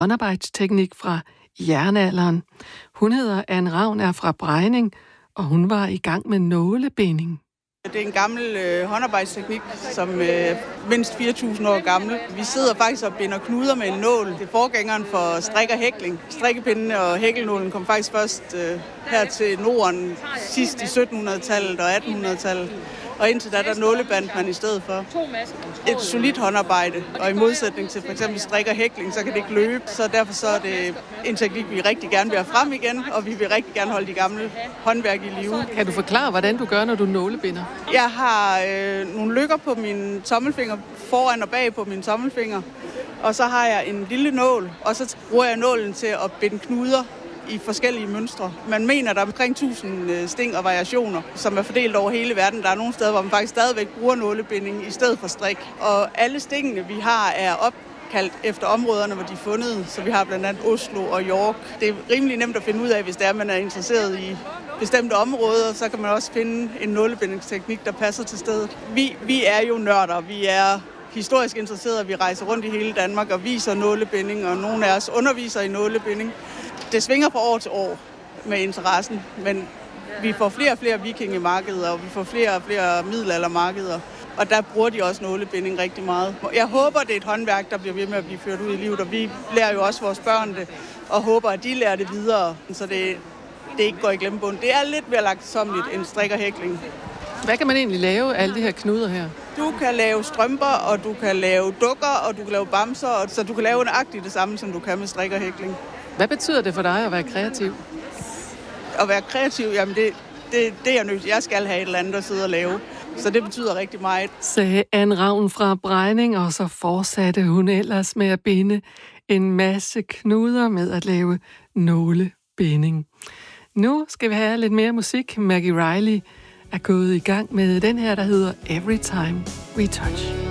håndarbejdsteknik fra jernalderen. Hun hedder Anne Ravn, er fra Brejning, og hun var i gang med nålebinding. Det er en gammel håndarbejdsteknik, som mindst 4.000 år gammel. Vi sidder faktisk og binder knuder med en nål. Det er forgængeren for strik og hækling. Strikkepindene og hækkelnålen kom faktisk først her til Norden sidst i 1700-tallet og 1800-tallet. Og indtil da, der nålebandt man i stedet for et solidt håndarbejde. Og i modsætning til f.eks. strik og hækling, så kan det ikke løbe. Så derfor så er det en teknik, vi rigtig gerne vil have frem igen, og vi vil rigtig gerne holde de gamle håndværk i live. Kan du forklare, hvordan du gør, når du nålebinder? Jeg har nogle lykker på mine tommelfinger, foran og bag på mine tommelfinger. Og så har jeg en lille nål, og så bruger jeg nålen til at binde knuder i forskellige mønstre. Man mener, der er omkring 1000 sting og variationer, som er fordelt over hele verden. Der er nogle steder, hvor man faktisk stadigvæk bruger nålebinding i stedet for strik. Og alle stingene, vi har, er opkaldt efter områderne, hvor de er fundet. Så vi har blandt andet Oslo og York. Det er rimelig nemt at finde ud af, hvis det er, man er interesseret i bestemte områder. Så kan man også finde en nålebindingsteknik, der passer til stedet. Vi er jo nørder. Vi er historisk interesserede. Vi rejser rundt i hele Danmark og viser nålebinding, og nogle af os underviser i nålebinding. Det svinger fra år til år med interessen, men vi får flere og flere vikingemarkeder, og vi får flere og flere middelaldermarkeder, og der bruger de også nålebinding rigtig meget. Jeg håber, det er et håndværk, der bliver ved med at blive ført ud i livet, og vi lærer jo også vores børn det, og håber, at de lærer det videre, så det ikke går i glemmebogen. Det er lidt mere langsommeligt end strik og hækling. Hvad kan man egentlig lave alle de her knuder her? Du kan lave strømper, og du kan lave dukker, og du kan lave bamser, så du kan lave nøjagtigt det samme, som du kan med strik og hækling. Hvad betyder det for dig at være kreativ? At være kreativ, jamen det er jeg nødt til. Jeg skal have et eller andet at sidde og lave. Så det betyder rigtig meget. Sagde Anne Ravn fra Brejning, og så fortsatte hun ellers med at binde en masse knuder med at lave nålebinding. Nu skal vi have lidt mere musik. Maggie Reilly er gået i gang med den her, der hedder Every Time We Touch.